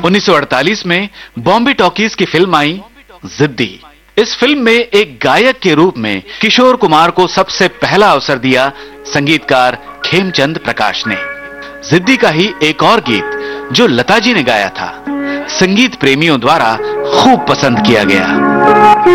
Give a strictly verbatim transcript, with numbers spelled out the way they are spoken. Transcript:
उन्नीस सौ अड़तालीस में बॉम्बे टॉकीज की फिल्म आई जिद्दी। इस फिल्म में एक गायक के रूप में किशोर कुमार को सबसे पहला अवसर दिया संगीतकार खेमचंद प्रकाश ने। जिद्दी का ही एक और गीत जो लता जी ने गाया था, संगीत प्रेमियों द्वारा खूब पसंद किया गया।